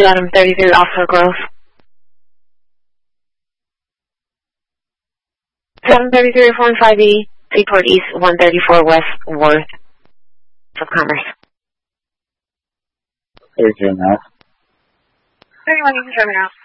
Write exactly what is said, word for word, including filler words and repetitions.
to Adam thirty-three Officer Grove. seven thirty-three four five E, Seaport East, one thirty-four West Worth of Commerce. thirty-two and a half. thirty-one, you can show me out.